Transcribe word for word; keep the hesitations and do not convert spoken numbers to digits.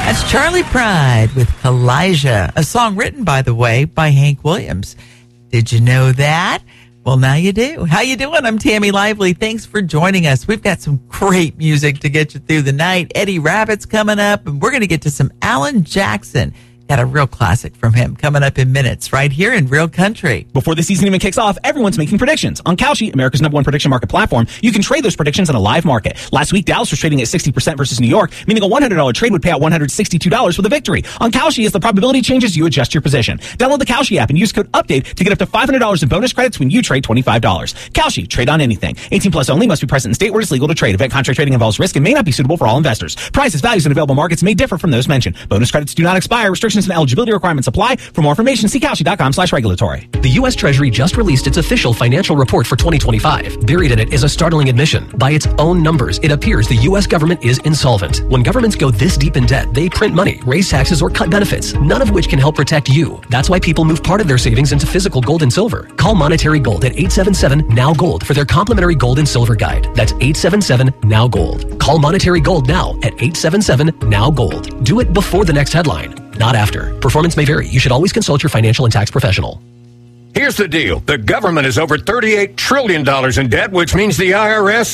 That's Charlie Pride with Kalijah, a song written, by the way, by Hank Williams. Did you know that? Well, now you do. How you doing? I'm Tammy Lively. Thanks for joining us. We've got some great music to get you through the night. Eddie Rabbitt's coming up, and we're going to get to some Alan Jackson. Got a real classic from him coming up in minutes right here in Real Country. Before the season even kicks off, everyone's making predictions. On Kalshi, America's number one prediction market platform, you can trade those predictions on a live market. Last week, Dallas was trading at sixty percent versus New York, meaning a one hundred dollars trade would pay out one hundred sixty-two dollars for the victory. On Kalshi, as the probability changes, you adjust your position. Download the Kalshi app and use code UPDATE to get up to five hundred dollars in bonus credits when you trade twenty-five dollars. Kalshi, trade on anything. eighteen plus only, must be present in state where it's legal to trade. Event contract trading involves risk and may not be suitable for all investors. Prices, values, and available markets may differ from those mentioned. Bonus credits do not expire. Restrictions and eligibility requirements apply. For more information, see Kalshi.com slash regulatory. The U S Treasury just released its official financial report for twenty twenty-five. Buried in it is a startling admission. By its own numbers, it appears the U S government is insolvent. When governments go this deep in debt, they print money, raise taxes, or cut benefits, none of which can help protect you. That's why people move part of their savings into physical gold and silver. Call Monetary Gold at eight seven seven, N O W, GOLD for their complimentary gold and silver guide. That's eight seven seven, N O W, GOLD. Call Monetary Gold now at eight seven seven, N O W, GOLD. Do it before the next headline, not after. Performance may vary. You should always consult your financial and tax professional. Here's the deal. The government is over thirty-eight trillion dollars in debt, which means the I R S